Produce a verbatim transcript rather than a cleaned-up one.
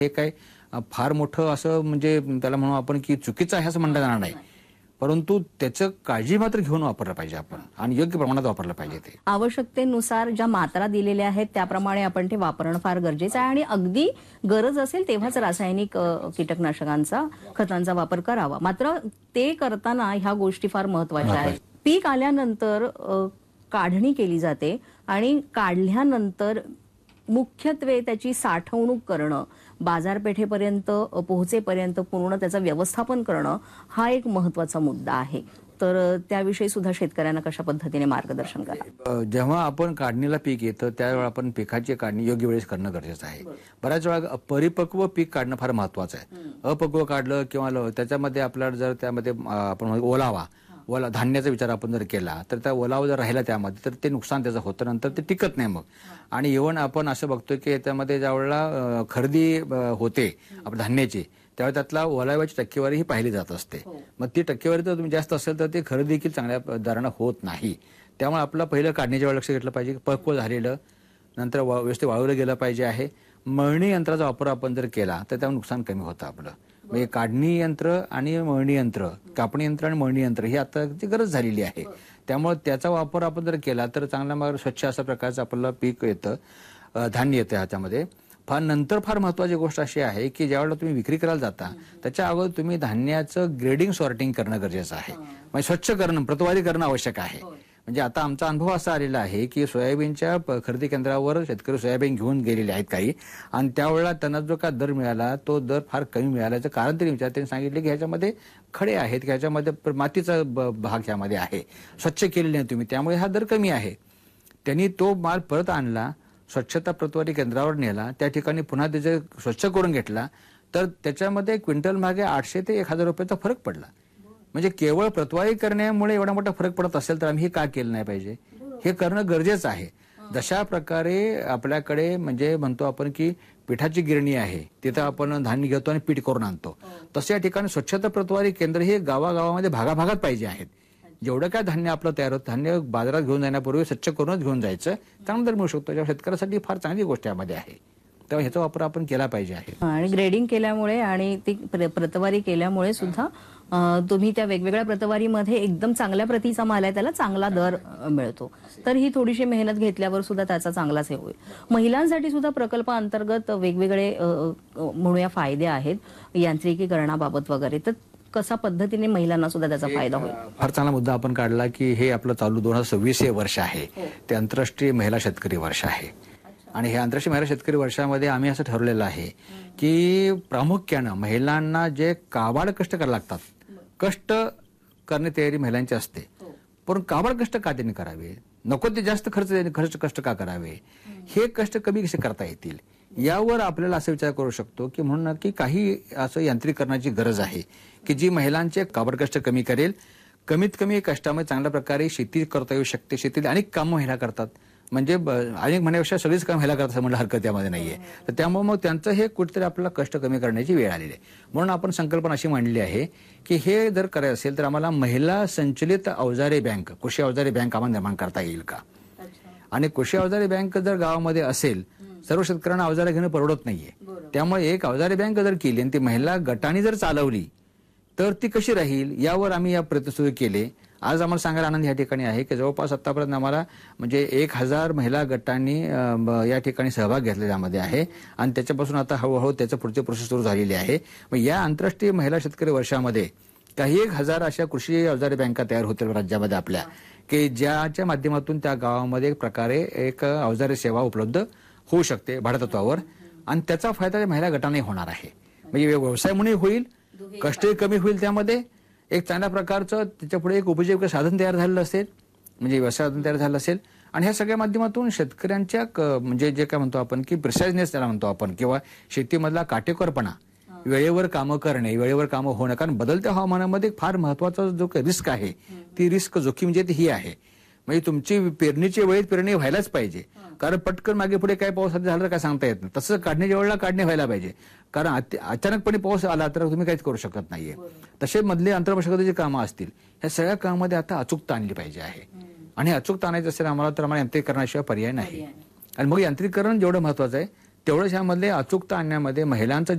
हे काय फार मोठं असं म्हणजे त्याला म्हणू आपण की चुकीचं आहे असं म्हणता येणार नाही, परंतु त्याचं काळजी मात्र घेऊन वापरलं पाहिजे आपण आणि योग्य प्रमाणात वापरलं पाहिजे. ते आवश्यकतेनुसार ज्या मात्रा दिलेल्या आहेत त्याप्रमाणे आपण ते वापरणं फार गरजेचं आहे आणि अगदी गरज असेल तेव्हाच रासायनिक कीटकनाशकांचा खतांचा वापर करावा. मात्र ते करताना ह्या गोष्टी फार महत्त्वाच्या आहेत. पीक आल्यानंतर काढणी केली जाते आणि काढल्यानंतर मुख्यत्वे त्याची साठवणूक करणं, बाजारपेठेपर्यंत पोहोचेपर्यंत पूर्ण त्याचं व्यवस्थापन करणं हा एक महत्त्वाचा मुद्दा आहे. तर त्याविषयी सुद्धा शेतकऱ्यांना कशा पद्धतीने मार्गदर्शन करा. जेव्हा आपण काढणीला पीक येतं त्यावेळेला आपण पिकाची काढणी योग्य वेळेस करणं गरजेचं आहे. बऱ्याच वेळा परिपक्व पीक काढणं फार महत्त्वाचं आहे. अपक्व काढलं किंवा त्याच्यामध्ये आपल्याला जर त्यामध्ये आपण ओलावा ओला धान्याचा विचार आपण जर केला तर त्या ओलावा जर राहिला त्यामध्ये तर ते नुकसान त्याचं होतं, नंतर ते टिकत नाही. मग आणि इव्हन आपण असं बघतोय की त्यामध्ये ज्यावेळेला खरेदी होते आपण धान्याची त्यावेळी त्यातला ओलाव्याची टक्केवारी ही पाहिली जात असते. मग ती टक्केवारी जर तुम्ही जास्त असेल तर ते खरेदी देखील चांगल्या दरानं होत नाही. त्यामुळे आपलं पहिलं काढणीच्या वेळेला लक्ष घेतलं पाहिजे, पक्व झालेलं नंतर व्यवस्थित वाळवलं गेलं पाहिजे आहे. मळणी यंत्राचा वापर आपण जर केला तर त्यामुळे नुकसान कमी होतं आपलं. म्हणजे काढणी यंत्र आणि मळणी यंत्र, कापणी यंत्र आणि मळणी यंत्र ही आता गरज झालेली आहे. त्यामुळे त्याचा वापर आपण जर केला तर चांगला मार्ग स्वच्छ अशा प्रकारचं आपल्याला पीक येतं, धान्य येतं. ह्याच्यामध्ये फार नंतर फार महत्त्वाची गोष्ट अशी आहे की ज्यावेळेला तुम्ही विक्री करायला जाता त्याच्या अगोदर तुम्ही धान्याचं ग्रेडिंग सॉर्टिंग करणं गरजेचं आहे. म्हणजे स्वच्छ करणं, प्रतवारी करणं आवश्यक आहे. म्हणजे आता आमचा अनुभव असा आलेला आहे की सोयाबीनच्या खरेदी केंद्रावर शेतकरी सोयाबीन घेऊन गेलेले आहेत काही, आणि त्यावेळेला त्यांना जो काय दर मिळाला तो दर फार कमी मिळाल्याचं कारण तरी विचार त्यांनी सांगितले की ह्याच्यामध्ये खडे आहेत, की ह्याच्यामध्ये मातीचा भाग ह्यामध्ये आहे, स्वच्छ केलेले नाही तुम्ही, त्यामुळे हा दर कमी आहे. त्यांनी तो माल परत आणला, स्वच्छता प्रतवारी केंद्रावर नेला, त्या ठिकाणी पुन्हा त्याचे स्वच्छ करून घेतला तर त्याच्यामध्ये क्विंटल मागे आठशे ते एक हजार रुपयाचा फरक पडला. म्हणजे केवळ प्रतवारी करण्यामुळे एवढा मोठा फरक पडत असेल तर आम्ही हे का केलं नाही पाहिजे, हे करणं गरजेचं आहे. जशा प्रकारे आपल्याकडे म्हणजे म्हणतो आपण की पिठाची गिरणी आहे, तिथं आपण धान्य घेतो आणि पीठ करून आणतो, तसं या ठिकाणी स्वच्छता प्रतवारी केंद्र हे गावागावामध्ये भागाभागात पाहिजे आहेत. जेवढं काय धान्य आपलं तयार होतं धान्य बाजारात घेऊन जाण्यापूर्वी स्वच्छ करूनच घेऊन जायचं, चांगलं दर मिळू शकतो. शेतकऱ्यासाठी फार चांगली गोष्ट यामध्ये आहे, तेव्हा ह्याचा वापर आपण केला पाहिजे आहे. आणि ग्रेडिंग केल्यामुळे आणि ती प्रतवारी केल्यामुळे सुद्धा तुम्ही त्या वेगवेगळ्या प्रतवारीमध्ये एकदम चांगल्या प्रतीचा माल आहे त्याला चांगला दर मिळतो. तर ही थोडीशी मेहनत घेतल्यावर सुद्धा त्याचा चांगलाच हे होईल. महिलांसाठी सुद्धा प्रकल्पाअंतर्गत वेगवेगळे म्हणूया फायदे आहेत यांत्रिकीकरणाबाबत वगैरे, तर कशा पद्धतीने महिलांना सुद्धा त्याचा फायदा होईल. फार चांगला मुद्दा आपण काढला की हे आपलं चालू दोन हजार सव्वीस हे वर्ष आहे ते आंतरराष्ट्रीय महिला शेतकरी वर्ष आहे. आणि हे आंतरराष्ट्रीय महिला शेतकरी वर्षामध्ये आम्ही असं ठरवलेलं आहे की प्रामुख्यानं महिलांना जे काबाड कष्ट करायला लागतात, कष्ट करणे तयारी महिलांची असते, पण काबाड कष्ट का त्यांनी करावे, नको ते जास्त खर्च खर्च कष्ट का करावे, हे कष्ट कमी कसे करता येतील यावर आपल्याला असं विचार करू शकतो की म्हणून की काही असं यांत्रिकीकरणाची गरज आहे की जी महिलांचे काबाड कष्ट कमी करेल. कमीत कमी कष्टामध्ये चांगल्या प्रकारे शेती करता येऊ शकते. शेतीत अनेक कामं महिला करतात, म्हणजे अनेक म्हणण्यापेक्षा सगळीच काम महिला करतात म्हणलं हरकत यामध्ये नाहीये. तर त्यामुळे मग त्यांचं हे कुठेतरी आपल्याला कष्ट कमी करण्याची वेळ आलेली आहे. म्हणून आपण संकल्पना अशी मांडली आहे की हे जर करायचं असेल तर आम्हाला महिला संचलित अवजारे बँक, कृषी अवजारे बँक आम्हाला निर्माण करता येईल का. आणि कृषी अवजारे बँक जर गावामध्ये असेल, सर्व शेतकऱ्यांना अवजारे घेणं परवडत नाहीये, त्यामुळे एक अवजारे बँक जर केली आणि ती महिला गटाने जर चालवली तर ती कशी राहील यावर आम्ही या प्रयत्न सुरू केले. आज आम्हाला सांगायला आनंद या ठिकाणी आहे की जवळपास आतापर्यंत आम्हाला म्हणजे एक हजार महिला गटांनी या ठिकाणी सहभाग घेतला त्यामध्ये आहे आणि त्याच्यापासून आता हळूहळू त्याचं पुढची प्रोसेस सुरू झालेली आहे. मग या आंतरराष्ट्रीय महिला शेतकरी वर्षामध्ये काही एक हजार अशा कृषी अवजारे बँका तयार होतील राज्यामध्ये आपल्या, की ज्याच्या माध्यमातून त्या गावामध्ये एक प्रकारे एक अवजारे सेवा उपलब्ध होऊ शकते भाडेतत्वावर आणि त्याचा फायदा महिला गटाने होणार आहे. म्हणजे व्यवसाय म्हणून होईल, कष्टही कमी होईल, त्यामध्ये एक चांगल्या प्रकारचं त्याच्यापुढे एक उपजीविका साधन तयार झालेलं असेल, म्हणजे व्यवसाय साधन तयार झालं असेल. आणि ह्या सगळ्या माध्यमातून शेतकऱ्यांच्या म्हणजे जे काय म्हणतो आपण की प्रिसाइजनेस त्याला म्हणतो आपण, किंवा शेतीमधला काटेकोरपणा, वेळेवर कामं करणे, वेळेवर कामं होणं, कारण बदलत्या हवामानामध्ये फार महत्वाचा जो रिस्क आहे ती रिस्क जोखीम जे ही आहे. म्हणजे तुमची पेरणीच्या वेळेत पेरणी व्हायलाच पाहिजे, कारण पटकन मागे पुढे काय पाऊस झाला तर काय सांगता येत नाही. तसं काढण्याच्या वेळेला काढणे व्हायला पाहिजे, कारण अचानकपणे पाऊस आला तर तुम्ही काहीच करू शकत नाहीये. तसे मधले अंतर्मशागतीची कामं असतील, ह्या सगळ्या कामामध्ये आता अचूकता आणली पाहिजे आहे. आणि अचूकता आणायचं असेल आम्हाला तर आम्हाला यांत्रिकीकरणाशिवाय पर्याय नाही. आणि मग यांत्रिकीकरण जेवढं महत्वाचं आहे तेवढंच ह्यामधले अचूकता आणण्यामध्ये महिलांचा